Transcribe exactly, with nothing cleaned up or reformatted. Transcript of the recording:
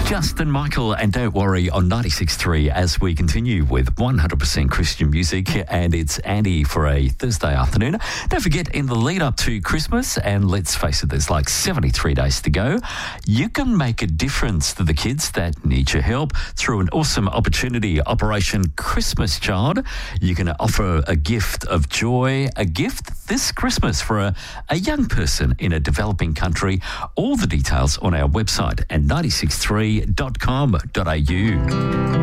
Justin Michael and Don't Worry on ninety-six point three as we continue with one hundred percent Christian music, and it's Andy for a Thursday afternoon. Don't forget, in the lead up to Christmas, and let's face it, there's like seventy-three days to go, you can make a difference to the kids that need your help through an awesome opportunity, Operation Christmas Child. You can offer a gift of joy, a gift this Christmas for a, a young person in a developing country. All the details on our website at ninety-six point three dot com dot a u.